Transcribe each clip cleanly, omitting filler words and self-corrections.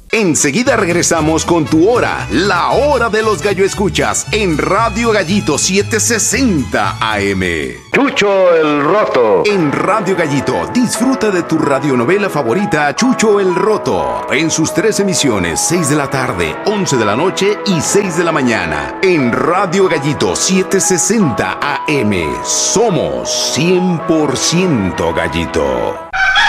Enseguida regresamos con tu hora, la hora de los gallo escuchas, en Radio Gallito 760 AM. Chucho el Roto. En Radio Gallito, disfruta de tu radionovela favorita, Chucho el Roto, en sus 3 emisiones, 6 de la tarde, 11 de la noche y 6 de la mañana. En Radio Gallito 760 AM, somos 100% Gallito.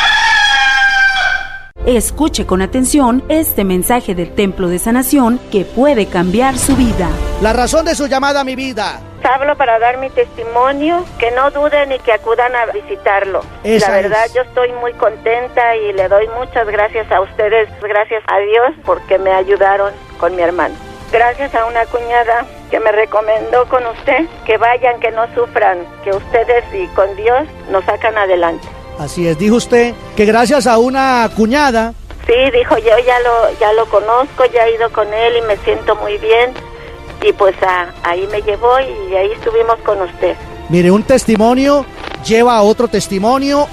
Escuche con atención este mensaje del Templo de Sanación que puede cambiar su vida. La razón de su llamada a mi vida. Hablo para dar mi testimonio, que no duden y que acudan a visitarlo. La verdad, yo estoy muy contenta y le doy muchas gracias a ustedes, gracias a Dios, porque me ayudaron con mi hermano. Gracias a una cuñada que me recomendó con usted, que vayan, que no sufran, que ustedes y con Dios nos sacan adelante. Así es, dijo usted que gracias a una cuñada. Sí, dijo, yo ya lo conozco, ya he ido con él y me siento muy bien. Y pues ahí me llevó y ahí estuvimos con usted. Mire, un testimonio lleva a otro testimonio,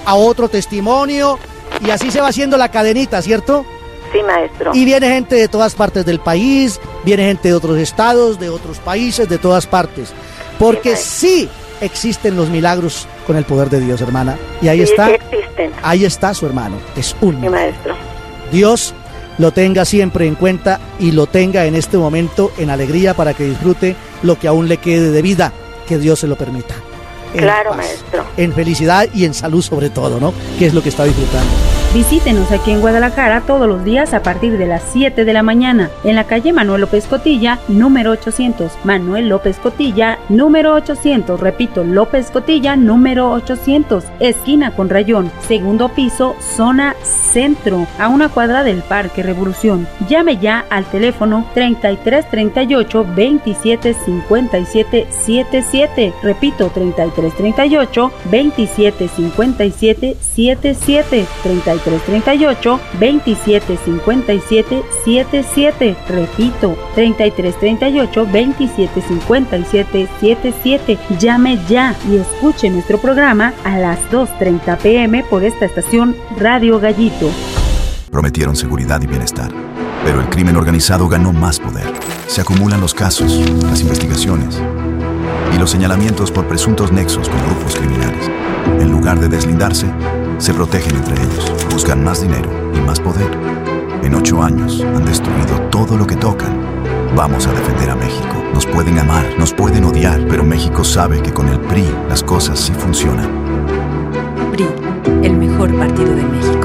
y así se va haciendo la cadenita, ¿cierto? Sí, maestro. Y viene gente de todas partes del país, viene gente de otros estados, de otros países, de todas partes. Porque sí existen los milagros con el poder de Dios, hermana. Y ahí está. Sí existen. Ahí está su hermano. Es un sí, maestro. Dios lo tenga siempre en cuenta y lo tenga en este momento en alegría para que disfrute lo que aún le quede de vida, que Dios se lo permita. Claro, maestro. En felicidad y en salud sobre todo, ¿no? Que es lo que está disfrutando. Visítenos aquí en Guadalajara todos los días a partir de las 7 de la mañana, en la calle Manuel López Cotilla, número 800. Manuel López Cotilla, número 800. Repito, López Cotilla, número 800. Esquina con Rayón, segundo piso, zona centro, a una cuadra del Parque Revolución. Llame ya al teléfono 3338 27 57 77. Repito, 3338 27 57 77. 3338 27 57 77. Repito, 3338 27 57 77. Llame ya y escuche nuestro programa a las 2:30 p.m. por esta estación Radio Gallito. Prometieron seguridad y bienestar, pero el crimen organizado ganó más poder. Se acumulan los casos, las investigaciones y los señalamientos por presuntos nexos con grupos criminales. En lugar de deslindarse, se protegen entre ellos, buscan más dinero y más poder. En 8 años han destruido todo lo que tocan. Vamos a defender a México. Nos pueden amar, nos pueden odiar, pero México sabe que con el PRI las cosas sí funcionan. PRI, el mejor partido de México.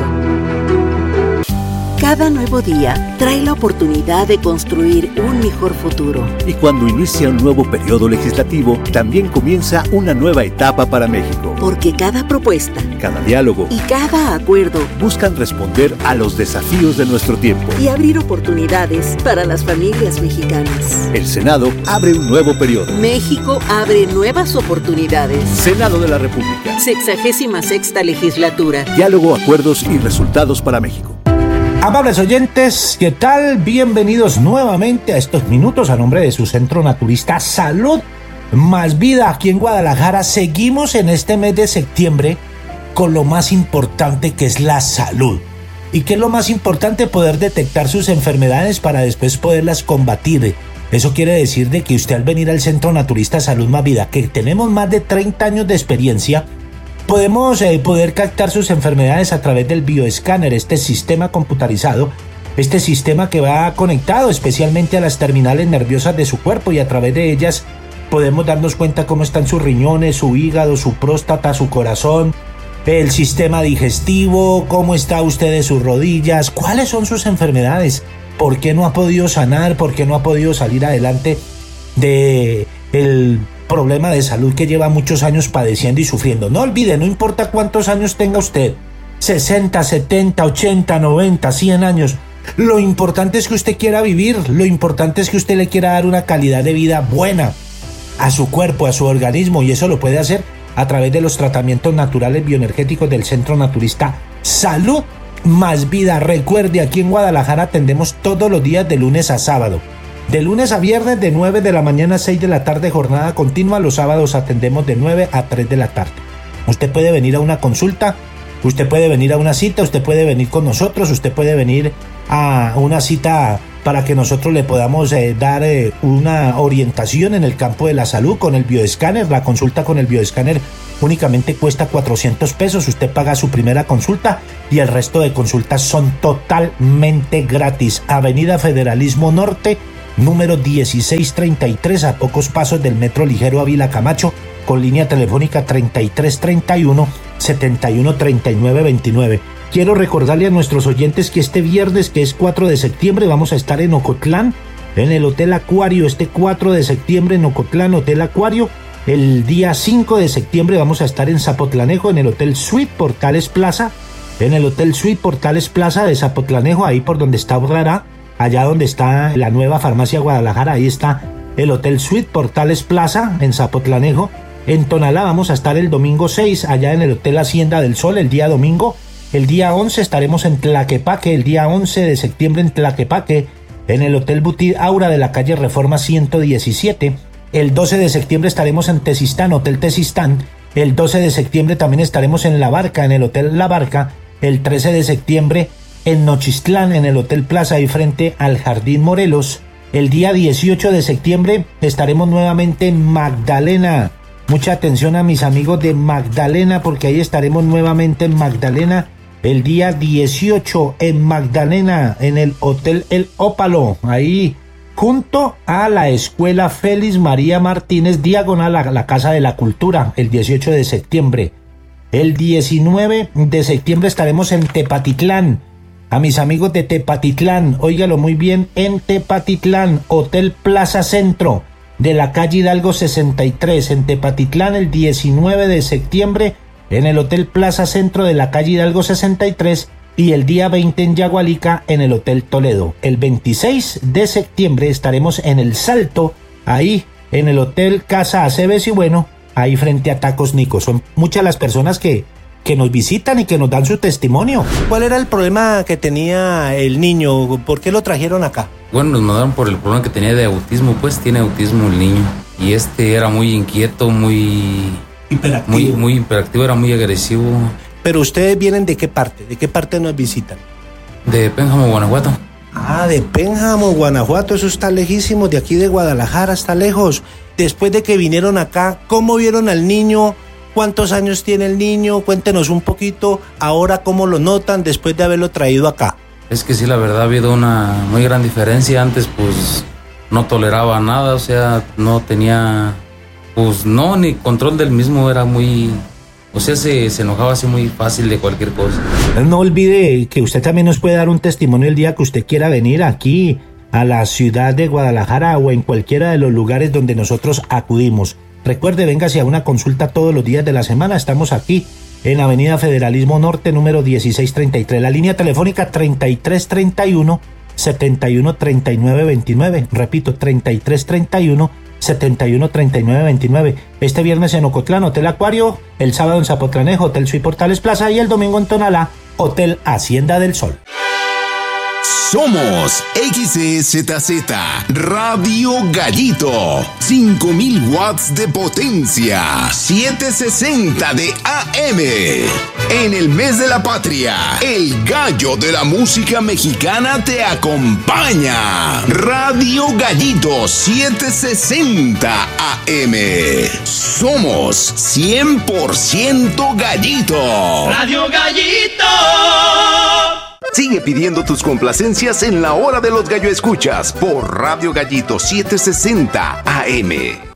Cada nuevo día trae la oportunidad de construir un mejor futuro. Y cuando inicia un nuevo periodo legislativo, también comienza una nueva etapa para México. Porque cada propuesta, cada diálogo y cada acuerdo buscan responder a los desafíos de nuestro tiempo y abrir oportunidades para las familias mexicanas. El Senado abre un nuevo periodo. México abre nuevas oportunidades. Senado de la República. 66ª legislatura. Diálogo, acuerdos y resultados para México. Amables oyentes, ¿qué tal? Bienvenidos nuevamente a estos minutos a nombre de su Centro Naturista Salud Más Vida aquí en Guadalajara. Seguimos en este mes de septiembre con lo más importante, que es la salud. ¿Y qué es lo más importante? Poder detectar sus enfermedades para después poderlas combatir. Eso quiere decir de que usted, al venir al Centro Naturista Salud Más Vida, que tenemos más de 30 años de experiencia, podemos poder captar sus enfermedades a través del bioescáner, este sistema computarizado, este sistema que va conectado especialmente a las terminales nerviosas de su cuerpo, y a través de ellas podemos darnos cuenta cómo están sus riñones, su hígado, su próstata, su corazón, el sistema digestivo, cómo está usted de sus rodillas, cuáles son sus enfermedades, por qué no ha podido sanar, por qué no ha podido salir adelante de el problema de salud que lleva muchos años padeciendo y sufriendo. No olvide, no importa cuántos años tenga usted, 60, 70, 80, 90, 100 años, lo importante es que usted quiera vivir, lo importante es que usted le quiera dar una calidad de vida buena a su cuerpo, a su organismo, y eso lo puede hacer a través de los tratamientos naturales bioenergéticos del Centro Naturista Salud Más Vida. Recuerde, aquí en Guadalajara atendemos todos los días de lunes a sábado. De lunes a viernes de 9 de la mañana a 6 de la tarde, jornada continua. Los sábados atendemos de 9 a 3 de la tarde. Usted puede venir a una consulta, usted puede venir a una cita, usted puede venir con nosotros, usted puede venir a una cita para que nosotros le podamos dar una orientación en el campo de la salud con el bioescáner. La consulta con el bioescáner únicamente cuesta 400 pesos. Usted paga su primera consulta y el resto de consultas son totalmente gratis. Avenida Federalismo Norte, número 1633, a pocos pasos del Metro Ligero Ávila Camacho, con línea telefónica 3331 7139 29. Quiero recordarle a nuestros oyentes que este viernes, que es 4 de septiembre, vamos a estar en Ocotlán, en el Hotel Acuario. Este 4 de septiembre en Ocotlán, Hotel Acuario. El día 5 de septiembre vamos a estar en Zapotlanejo, en el Hotel Suite Portales Plaza. En el Hotel Suite Portales Plaza de Zapotlanejo, ahí por donde está Urrará, allá donde está la nueva farmacia Guadalajara, ahí está el Hotel Suite Portales Plaza en Zapotlanejo. En Tonalá vamos a estar el domingo 6, allá en el Hotel Hacienda del Sol, el día domingo. El día 11 estaremos en Tlaquepaque, el día 11 de septiembre en Tlaquepaque, en el Hotel Butit Aura de la calle Reforma 117. El 12 de septiembre estaremos en Tezistán, Hotel Tezistán. El 12 de septiembre también estaremos en La Barca, en el Hotel La Barca. El 13 de septiembre en Nochistlán, en el Hotel Plaza, ahí frente al Jardín Morelos. El día 18 de septiembre estaremos nuevamente en Magdalena. Mucha atención a mis amigos de Magdalena, porque ahí estaremos nuevamente en Magdalena. El día 18 en Magdalena, en el Hotel El Ópalo, ahí junto a la Escuela Félix María Martínez, diagonal a la Casa de la Cultura, el 18 de septiembre. El 19 de septiembre estaremos en Tepatitlán. A mis amigos de Tepatitlán, óigalo muy bien, en Tepatitlán, Hotel Plaza Centro, de la calle Hidalgo 63, en Tepatitlán, el 19 de septiembre, en el Hotel Plaza Centro de la calle Hidalgo 63, y el día 20 en Yagualica, en el Hotel Toledo. El 26 de septiembre estaremos en El Salto, ahí en el Hotel Casa Aceves y bueno, ahí frente a Tacos Nico. Son muchas las personas que nos visitan y que nos dan su testimonio. ¿Cuál era el problema que tenía el niño? ¿Por qué lo trajeron acá? Bueno, nos mandaron por el problema que tenía de autismo, pues tiene autismo el niño. Y era muy inquieto, muy hiperactivo. Muy hiperactivo, era muy agresivo. ¿Pero ustedes vienen de qué parte? ¿De qué parte nos visitan? De Pénjamo, Guanajuato. Ah, de Pénjamo, Guanajuato, eso está lejísimo, de aquí de Guadalajara está lejos. Después de que vinieron acá, ¿cómo vieron al niño? ¿Cuántos años tiene el niño? Cuéntenos un poquito, ahora cómo lo notan después de haberlo traído acá. Es que sí, la verdad ha habido una muy gran diferencia. Antes pues no toleraba nada, o sea, no tenía, pues no, ni control del mismo, era muy... O sea, se enojaba así muy fácil de cualquier cosa. No olvide que usted también nos puede dar un testimonio el día que usted quiera venir aquí a la ciudad de Guadalajara o en cualquiera de los lugares donde nosotros acudimos. Recuerde, véngase a una consulta todos los días de la semana. Estamos aquí en Avenida Federalismo Norte, número 1633. La línea telefónica 3331 7139 29. Repito, 3331 7139 29. Este viernes en Ocotlán, Hotel Acuario, el sábado en Zapotlanejo, Hotel Suite Portales Plaza, y el domingo en Tonalá, Hotel Hacienda del Sol. Somos XZZ Radio Gallito, 5000 watts de potencia, 760 de AM. En el mes de la patria, el gallo de la música mexicana te acompaña. Radio Gallito 760 AM. Somos 100% gallito. Radio Gallito. Sigue pidiendo tus complacencias en la hora de los gallo escuchas por Radio Gallito 760 AM.